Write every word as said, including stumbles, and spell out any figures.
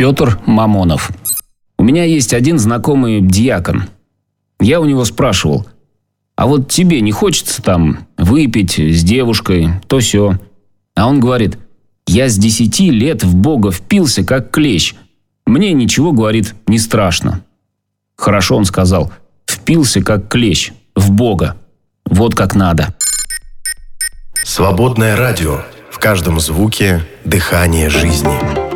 Петр Мамонов. У меня есть один знакомый диакон. Я у него спрашивал: а вот тебе не хочется там выпить с девушкой, то сё? А он говорит: я с десяти лет в Бога впился, как клещ. Мне ничего, говорит, не страшно. Хорошо, он сказал, впился, как клещ, в Бога. Вот как надо. Свободное радио. В каждом звуке дыхание жизни.